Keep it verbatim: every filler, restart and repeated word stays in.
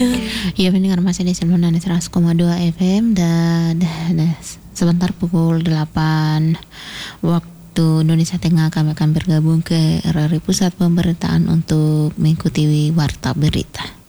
Ya pendengar masih di sembilan seratus koma dua F M dan, dan sebentar pukul delapan waktu Indonesia Tengah kami akan bergabung ke R R I Pusat Pemberitaan untuk mengikuti warta berita.